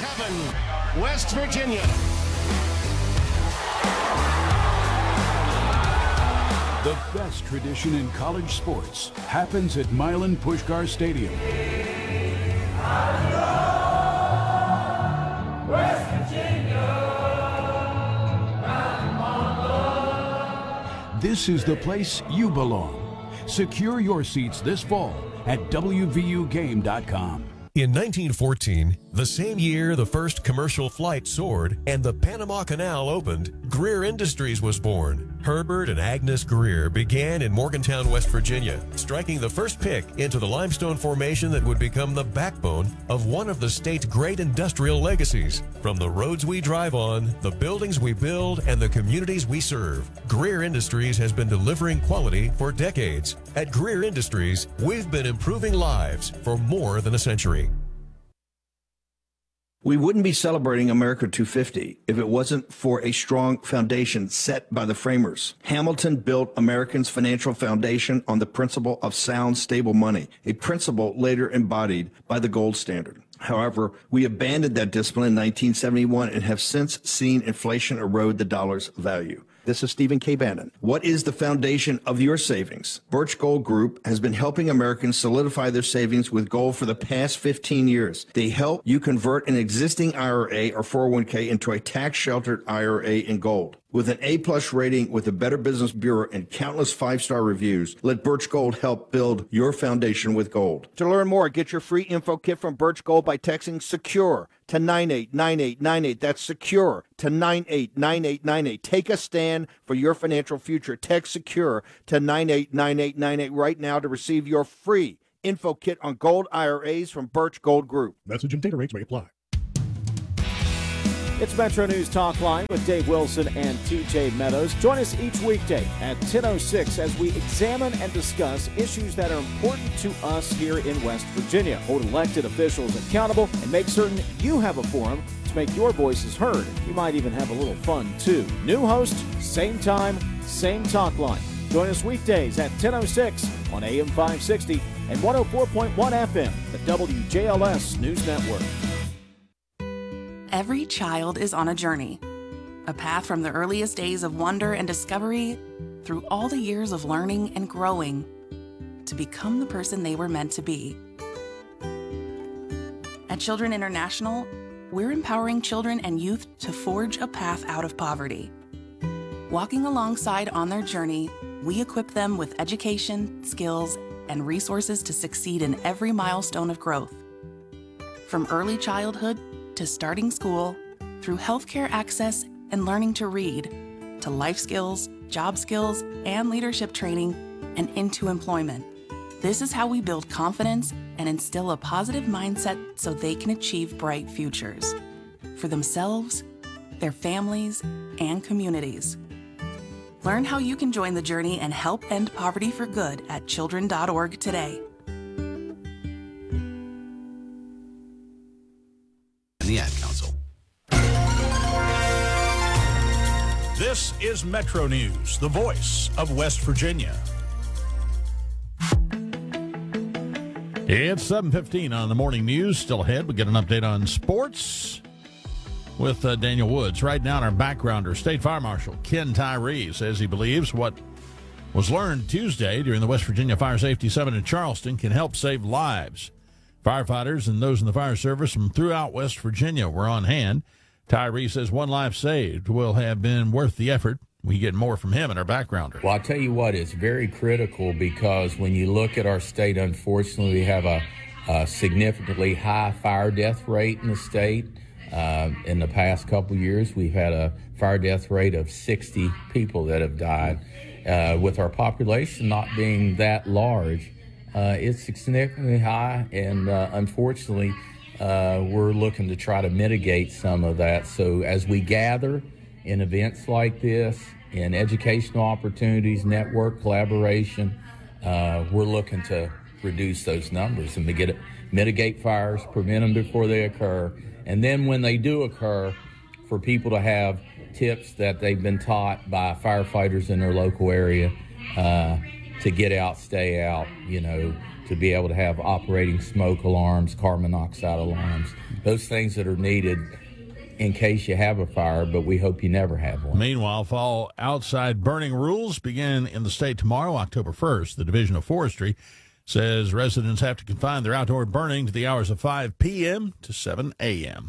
heaven, West Virginia. The best tradition in college sports happens at Milan Puskar Stadium. West Virginia. This is the place you belong. Secure your seats this fall at WVUGame.com. In 1914, the same year the first commercial flight soared and the Panama Canal opened, Greer Industries was born. Herbert and Agnes Greer began in Morgantown, West Virginia, striking the first pick into the limestone formation that would become the backbone of one of the state's great industrial legacies. From the roads we drive on, the buildings we build, and the communities we serve, Greer Industries has been delivering quality for decades. At Greer Industries, we've been improving lives for more than a century. We wouldn't be celebrating America 250 if it wasn't for a strong foundation set by the framers. Hamilton built Americans' financial foundation on the principle of sound, stable money, a principle later embodied by the gold standard. However, we abandoned that discipline in 1971 and have since seen inflation erode the dollar's value. This is Stephen K. Bannon. What is the foundation of your savings? Birch Gold Group has been helping Americans solidify their savings with gold for the past 15 years. They help you convert an existing IRA or 401k into a tax-sheltered IRA in gold. With an A-plus rating with the Better Business Bureau and countless five-star reviews, let Birch Gold help build your foundation with gold. To learn more, get your free info kit from Birch Gold by texting SECURE to 989898. That's SECURE to 989898. Take a stand for your financial future. Text SECURE to 989898 right now to receive your free info kit on gold IRAs from Birch Gold Group. Message and data rates may apply. It's Metro News Talk Line with Dave Wilson and TJ Meadows. Join us each weekday at 10:06 as we examine and discuss issues that are important to us here in West Virginia. Hold elected officials accountable and make certain you have a forum to make your voices heard. You might even have a little fun, too. New host, same time, same talk line. Join us weekdays at 10:06 on AM 560 and 104.1 FM, the WJLS News Network. Every child is on a journey, a path from the earliest days of wonder and discovery through all the years of learning and growing to become the person they were meant to be. At Children International, we're empowering children and youth to forge a path out of poverty. Walking alongside on their journey, we equip them with education, skills, and resources to succeed in every milestone of growth. From early childhood to starting school, through healthcare access and learning to read, to life skills, job skills, and leadership training, and into employment. This is how we build confidence and instill a positive mindset so they can achieve bright futures for themselves, their families, and communities. Learn how you can join the journey and help end poverty for good at children.org today. The Ad Council. This is Metro News, the voice of West Virginia. It's 7:15 on the morning news. Still ahead, we get an update on sports with Daniel Woods. Right now, our backgrounder, State Fire Marshal Ken Tyree, says he believes what was learned Tuesday during the West Virginia Fire Safety Summit in Charleston can help save lives. Firefighters and those in the fire service from throughout West Virginia were on hand. Tyree says one life saved will have been worth the effort. We get more from him in our backgrounder. Well, I'll tell you what, it's very critical because when you look at our state, unfortunately, we have a significantly high fire death rate in the state. In the past couple years, we've had a fire death rate of 60 people that have died. With our population not being that large, it's significantly high, and unfortunately, we're looking to try to mitigate some of that. So as we gather in events like this, in educational opportunities, network collaboration, we're looking to reduce those numbers and mitigate fires, prevent them before they occur, and then when they do occur, for people to have tips that they've been taught by firefighters in their local area to get out, stay out, to be able to have operating smoke alarms, carbon monoxide alarms, those things that are needed in case you have a fire, but we hope you never have one. Meanwhile, fall outside burning rules begin in the state tomorrow, October 1st. The Division of Forestry says residents have to confine their outdoor burning to the hours of 5 p.m. to 7 a.m.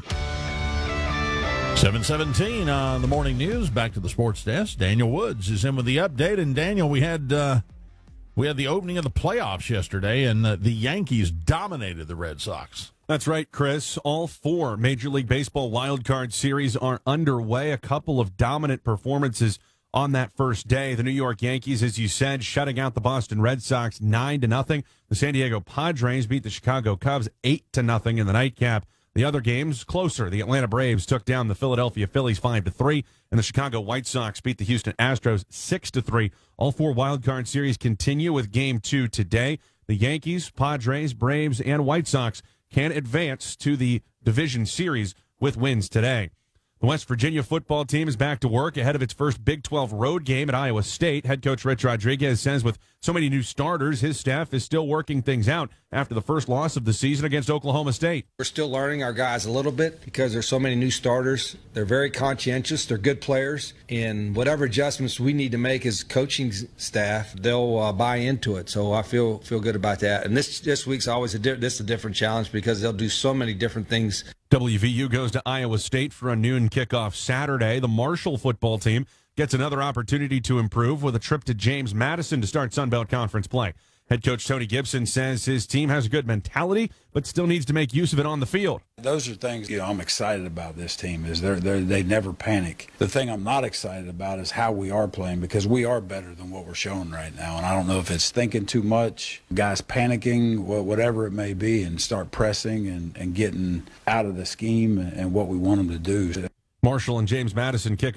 7:17 on the morning news. Back to the sports desk. Daniel Woods is in with the update. And Daniel, we had the opening of the playoffs yesterday, and the Yankees dominated the Red Sox. That's right, Chris. All 4 Major League Baseball wildcard series are underway. A couple of dominant performances on that first day. The New York Yankees, as you said, shutting out the Boston Red Sox 9-0. The San Diego Padres beat the Chicago Cubs 8-0 in the nightcap. The other games closer. The Atlanta Braves took down the Philadelphia Phillies 5-3, and the Chicago White Sox beat the Houston Astros 6-3. All 4 wildcard series continue with Game 2 today. The Yankees, Padres, Braves, and White Sox can advance to the division series with wins today. The West Virginia football team is back to work ahead of its first Big 12 road game at Iowa State. Head coach Rich Rodriguez says with so many new starters, his staff is still working things out after the first loss of the season against Oklahoma State. We're still learning our guys a little bit because there's so many new starters. They're very conscientious. They're good players. And whatever adjustments we need to make as coaching staff, they'll buy into it. So I feel good about that. And this week's always a different challenge because they'll do so many different things. WVU goes to Iowa State for a noon kickoff Saturday. The Marshall football team gets another opportunity to improve with a trip to James Madison to start Sun Belt Conference play. Head coach Tony Gibson says his team has a good mentality, but still needs to make use of it on the field. Those are things I'm excited about. This team is they never panic. The thing I'm not excited about is how we are playing, because we are better than what we're showing right now. And I don't know if it's thinking too much, guys panicking, whatever it may be, and start pressing and getting out of the scheme and what we want them to do. Marshall and James Madison kick